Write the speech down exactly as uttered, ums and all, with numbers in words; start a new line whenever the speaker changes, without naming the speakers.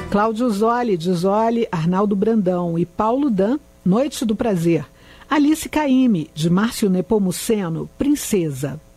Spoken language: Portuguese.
Cláudio Zoli, de Zoli, Arnaldo Brandão e Paulo Dan, Noite do Prazer. Alice Caymmi, de Márcio Nepomuceno, Princesa.